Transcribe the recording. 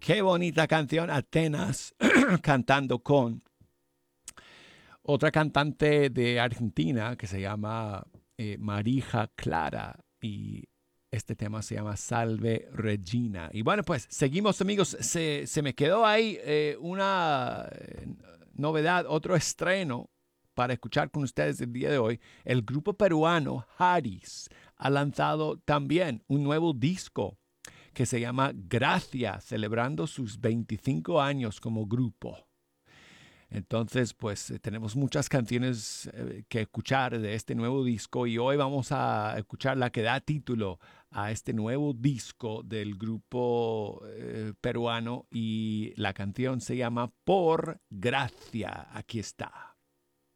Qué bonita canción, Atenas, cantando con otra cantante de Argentina que se llama Marija Clara y este tema se llama Salve Regina. Y bueno, pues seguimos amigos, se me quedó ahí una novedad, otro estreno para escuchar con ustedes el día de hoy. El grupo peruano Haris ha lanzado también un nuevo disco que se llama Gracia, celebrando sus 25 años como grupo. Entonces, pues tenemos muchas canciones que escuchar de este nuevo disco y hoy vamos a escuchar la que da título a este nuevo disco del grupo peruano y la canción se llama Por Gracia. Aquí está.